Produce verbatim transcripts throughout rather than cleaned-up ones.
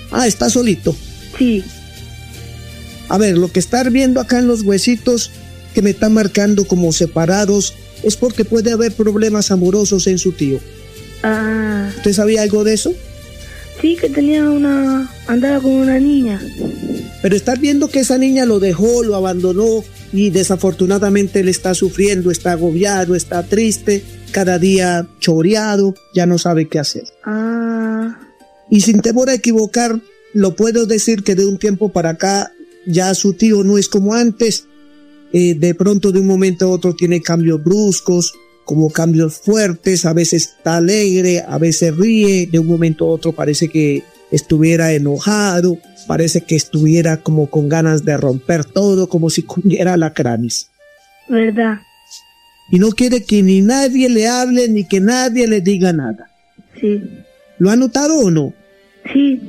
Ah, ¿está solito? Sí. A ver, lo que está viendo acá en los huesitos que me están marcando como separados es porque puede haber problemas amorosos en su tío. Ah. ¿Usted sabía algo de eso? Sí, que tenía una... andaba con una niña. Pero estás viendo que esa niña lo dejó, lo abandonó y desafortunadamente él está sufriendo, está agobiado, está triste, cada día choreado, ya no sabe qué hacer. Ah. Y sin temor a equivocar, lo puedo decir que de un tiempo para acá ya su tío no es como antes. Eh, de pronto de un momento a otro tiene cambios bruscos, como cambios fuertes, a veces está alegre, a veces ríe, de un momento a otro parece que estuviera enojado, parece que estuviera como con ganas de romper todo, como si comiera alacranes. ¿Verdad? Y no quiere que ni nadie le hable, ni que nadie le diga nada. Sí. ¿Lo ha notado o no? Sí.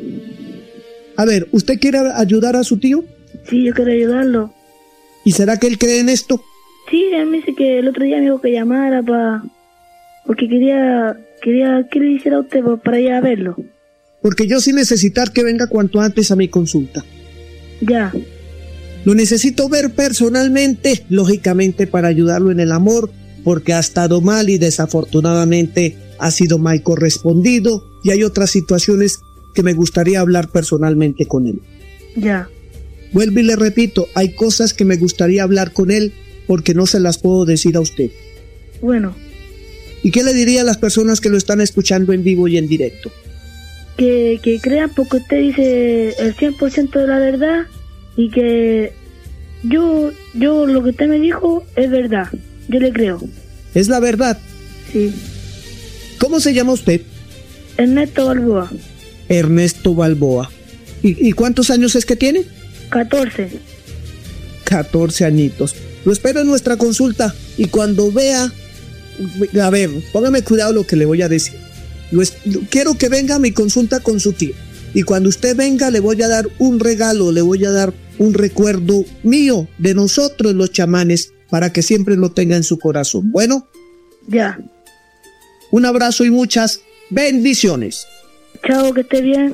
A ver, ¿usted quiere ayudar a su tío? Sí, yo quiero ayudarlo. ¿Y será que él cree en esto? Sí, él me dice que el otro día me dijo que llamara para... porque quería... quería que le hiciera a usted pa, para ir a verlo. Porque yo sí necesitar que venga cuanto antes a mi consulta. Ya. Lo necesito ver personalmente, lógicamente para ayudarlo en el amor, porque ha estado mal y desafortunadamente ha sido mal correspondido y hay otras situaciones que me gustaría hablar personalmente con él. Ya. Vuelvo y le repito, hay cosas que me gustaría hablar con él porque no se las puedo decir a usted. Bueno. ¿Y qué le diría a las personas que lo están escuchando en vivo y en directo? Que, que crean porque usted dice el cien por ciento de la verdad y que yo, yo lo que usted me dijo es verdad. Yo le creo. ¿Es la verdad? Sí. ¿Cómo se llama usted? Ernesto Balboa. Ernesto Balboa. ¿Y, y cuántos años es que tiene? catorce. catorce añitos. Lo espero en nuestra consulta y cuando vea... A ver, póngame cuidado lo que le voy a decir. Lo es, quiero que venga a mi consulta con su tío. Y cuando usted venga le voy a dar un regalo, le voy a dar un recuerdo mío, de nosotros los chamanes, para que siempre lo tenga en su corazón. Bueno. Ya. Un abrazo y muchas bendiciones. Chao, que esté bien.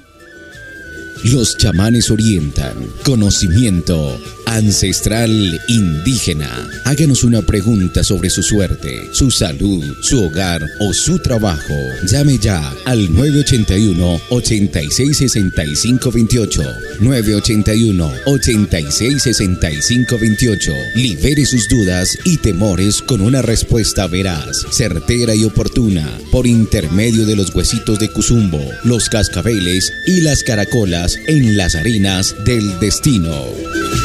Los chamanes orientan. Conocimiento ancestral indígena. Háganos una pregunta sobre su suerte, su salud, su hogar o su trabajo. Llame ya al nueve ocho uno, ocho seis seis cinco dos ocho. nueve ocho uno, ocho seis seis cinco dos ocho. Libere sus dudas y temores con una respuesta veraz, certera y oportuna, por intermedio de los huesitos de Cuzumbo, los cascabeles y las caracolas en las harinas del destino.